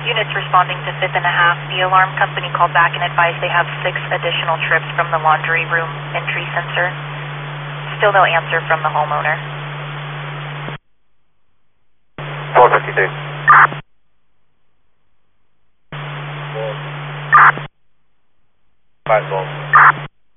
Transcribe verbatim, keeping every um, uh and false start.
units responding to fifth and a half. The alarm company called back and advised they have six additional trips from the laundry room entry sensor. Still no answer from the homeowner. four fifty-two. Five twelve.